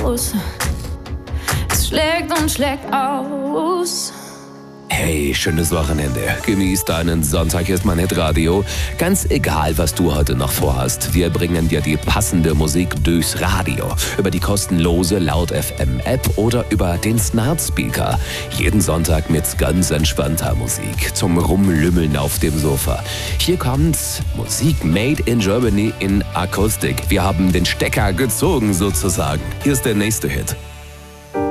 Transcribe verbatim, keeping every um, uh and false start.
aus. Es schlägt und schlägt aus. Hey, schönes Wochenende. Genieß deinen Sonntag, hier ist mein Hitradio. Ganz egal, was du heute noch vorhast, wir bringen dir die passende Musik durchs Radio. Über die kostenlose Laut F M App oder über den Smart Speaker. Jeden Sonntag mit ganz entspannter Musik zum Rumlümmeln auf dem Sofa. Hier kommt Musik made in Germany in Akustik. Wir haben den Stecker gezogen sozusagen. Hier ist der nächste Hit.